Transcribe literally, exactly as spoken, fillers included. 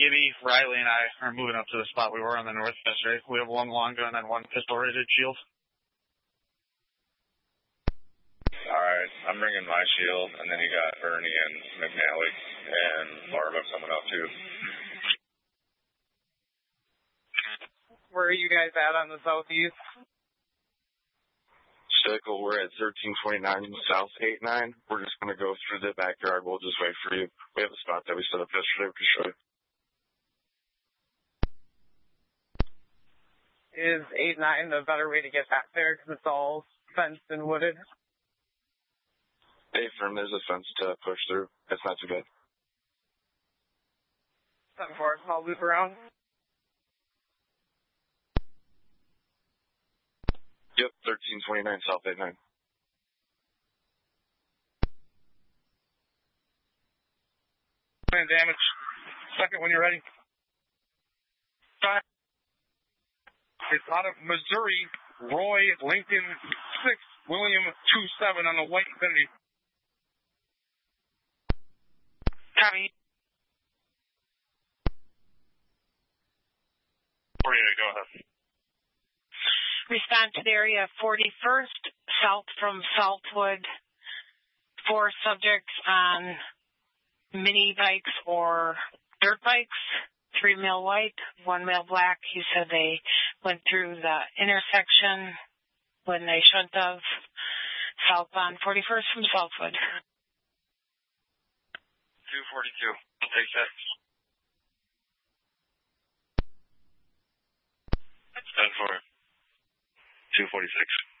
Gibby, Riley, and I are moving up to the spot we were on the north yesterday. We have one long gun and one pistol-rated shield. Alright, I'm bringing my shield, and then you got Ernie and McNally and Barba coming up too. Where are you guys at on the southeast? Stickle, we're at thirteen twenty-nine South eight nine. We're just going to go through the backyard. We'll just wait for you. We have a spot that we set up yesterday. We can show you. Is eight nine the better way to get back there because it's all fenced and wooded? Hey, firm, there's a fence to push through. That's not too bad. seven four, I'll loop around. Yep, thirteen twenty-nine South eight nine. Damage. Second when you're ready. It's out of Missouri, Roy Lincoln six, William two seven on the white Infinity. Copy. Where are you? Go ahead. Respond to the area forty-first, south from Southwood. Four subjects on mini bikes or dirt bikes. Three male white, one male black. He said they went through the intersection when they shouldn't have. Southbound forty-first from Southwood. two forty-two. I'll take that. ten four. two forty-six.